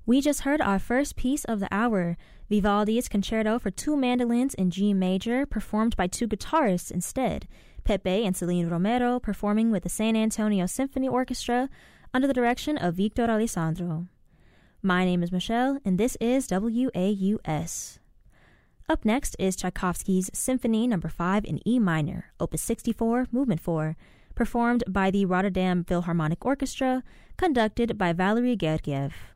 We just heard our first piece of the hour, Vivaldi's Concerto for Two Mandolins in G Major, performed by two guitarists instead, Pepe and Celine Romero, performing with the San Antonio Symphony Orchestra under the direction of Victor Alessandro. My name is Michelle, and this is WAUS. Up next is Tchaikovsky's Symphony No. 5 in E minor, Opus 64, Movement 4, performed by the Rotterdam Philharmonic Orchestra, conducted by Valery Gergiev.